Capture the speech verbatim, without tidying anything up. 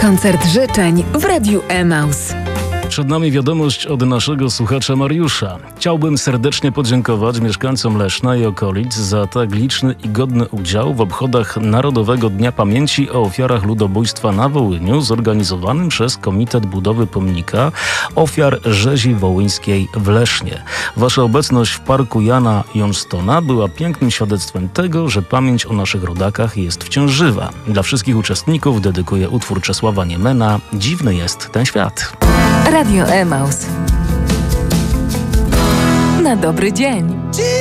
Koncert życzeń w Radiu Emaus. Przed nami wiadomość od naszego słuchacza Mariusza. Chciałbym serdecznie podziękować mieszkańcom Leszna i okolic za tak liczny i godny udział w obchodach Narodowego Dnia Pamięci o ofiarach ludobójstwa na Wołyniu, zorganizowanym przez Komitet Budowy Pomnika Ofiar Rzezi Wołyńskiej w Lesznie. Wasza obecność w Parku Jana Johnstona była pięknym świadectwem tego, że pamięć o naszych rodakach jest wciąż żywa. Dla wszystkich uczestników dedykuję utwór Czesława Niemena „Dziwny jest ten świat”. Radio Emaus. Na dobry dzień.